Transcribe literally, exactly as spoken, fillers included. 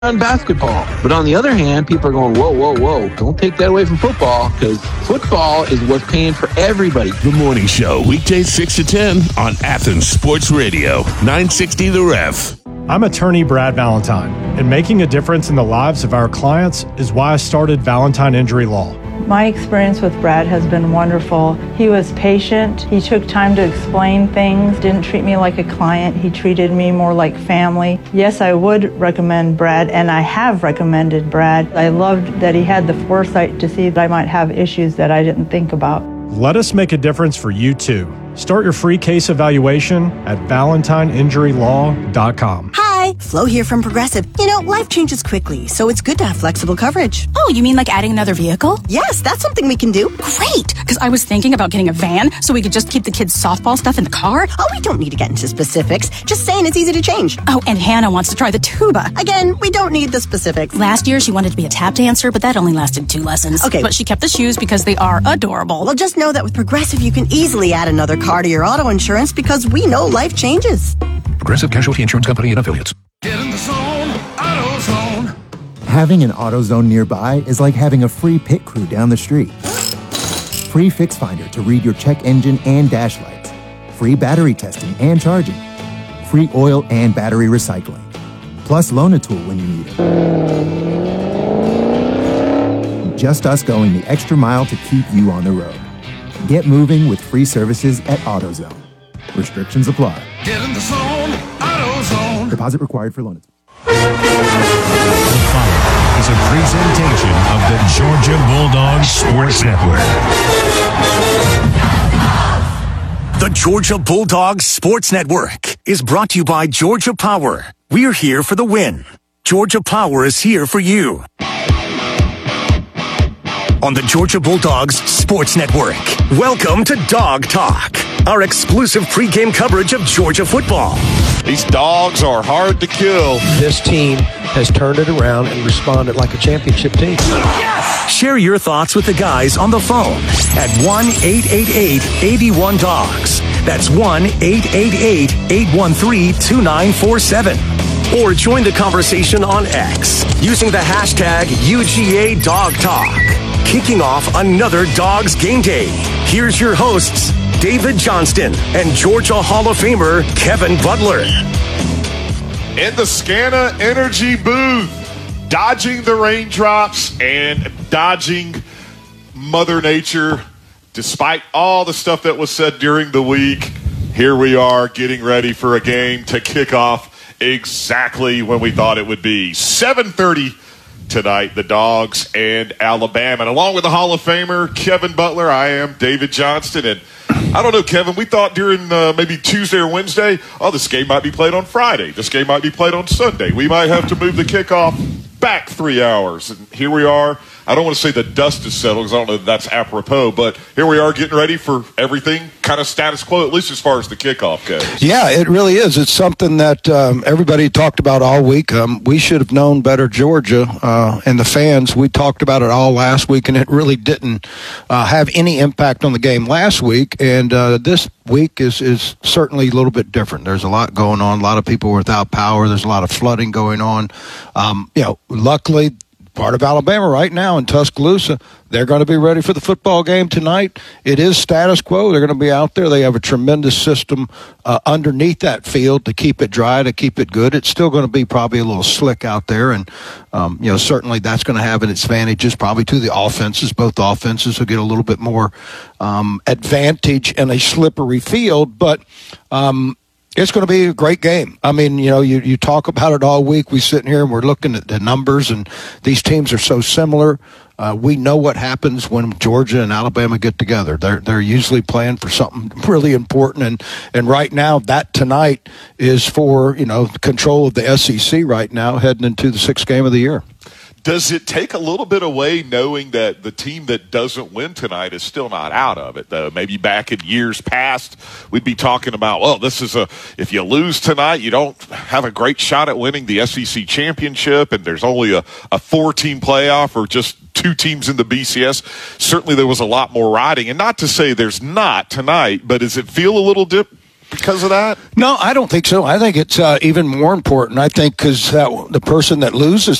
on basketball. But on the other hand, people are going, whoa, whoa, whoa, don't take that away from football, because football is what's paying for everybody. The Morning Show, weekdays six to ten on Athens Sports Radio, nine sixty The Ref. I'm attorney Brad Valentine, and making a difference in the lives of our clients is why I started Valentine Injury Law. My experience with Brad has been wonderful. He was patient. He took time to explain things, didn't treat me like a client. He treated me more like family. Yes, I would recommend Brad, and I have recommended Brad. I loved that he had the foresight to see that I might have issues that I didn't think about. Let us make a difference for you too. Start your free case evaluation at valentine injury law dot com. Hi, Flo here from Progressive. You know, life changes quickly, so it's good to have flexible coverage. Oh, you mean like adding another vehicle? Yes, that's something we can do. Great, because I was thinking about getting a van so we could just keep the kids' softball stuff in the car. Oh, we don't need to get into specifics. Just saying it's easy to change. Oh, and Hannah wants to try the tuba. Again, we don't need the specifics. Last year, she wanted to be a tap dancer, but that only lasted two lessons. Okay. But she kept the shoes because they are adorable. Well, just know that with Progressive, you can easily add another car to your auto insurance because we know life changes. Progressive Casualty Insurance Company and Affiliates. Get in the zone, AutoZone. Having an AutoZone nearby is like having a free pit crew down the street. Free Fix Finder to read your check engine and dash lights. Free battery testing and charging. Free oil and battery recycling. Plus loan a tool when you need it. Just us going the extra mile to keep you on the road. Get moving with free services at AutoZone. Restrictions apply. Get in the zone, AutoZone. Deposit required for loan. The following is a presentation of the Georgia Bulldogs Sports Network. The Georgia Bulldogs Sports Network is brought to you by Georgia Power. We're here for the win. Georgia Power is here for you. On the Georgia Bulldogs Sports Network, welcome to Dog Talk, our exclusive pregame coverage of Georgia football. These dogs are hard to kill. This team has turned it around and responded like a championship team. Yes! Share your thoughts with the guys on the phone at one eight eight eight, eight one, dogs. That's one eight eight eight, eight one three, two nine four seven. Or join the conversation on X using the hashtag U G A Dog Talk. Kicking off another Dogs Game Day. Here's your hosts, David Johnston and Georgia Hall of Famer Kevin Butler. In the Scana Energy booth, dodging the raindrops and dodging Mother Nature. Despite all the stuff that was said during the week, here we are getting ready for a game to kick off exactly when we thought it would be. seven thirty tonight, the Dogs and Alabama. And along with the Hall of Famer, Kevin Butler, I am David Johnston. And I don't know, Kevin, we thought during uh, maybe Tuesday or Wednesday, oh, this game might be played on Friday. This game might be played on Sunday. We might have to move the kickoff back three hours. And here we are. I don't want to say the dust is settled because I don't know if that's apropos, but here we are getting ready for everything kind of status quo, at least as far as the kickoff goes. Yeah, it really is. It's something that um, everybody talked about all week. Um, we should have known better, Georgia, uh, and the fans. We talked about it all last week, and it really didn't uh, have any impact on the game last week. And uh, this week is, is certainly a little bit different. There's a lot going on. A lot of people without power. There's a lot of flooding going on. Um, you know, luckily, part of Alabama right now in Tuscaloosa, they're going to be ready for the football game tonight. It is status quo. They're going to be out there. They have a tremendous system uh, underneath that field to keep it dry, to keep it good. It's still going to be probably a little slick out there, and um, you know, certainly that's going to have its advantages probably to the offenses. Both offenses will get a little bit more um, advantage in a slippery field, but um, it's going to be a great game. I mean, you know, you, you talk about it all week. We sit here and we're looking at the numbers, and these teams are so similar. Uh, we know what happens when Georgia and Alabama get together. They're they're usually playing for something really important, and and right now that tonight is for, you know, control of the S E C right now heading into the sixth game of the year. Does it take a little bit away knowing that the team that doesn't win tonight is still not out of it, though? Maybe back in years past, we'd be talking about, well, this is a, if you lose tonight, you don't have a great shot at winning the S E C championship, and there's only a, a four-team playoff or just two teams in the B C S. Certainly there was a lot more riding, and not to say there's not tonight, but does it feel a little dip? because of that? No, I don't think so. I think it's uh, even more important. I think because the person that loses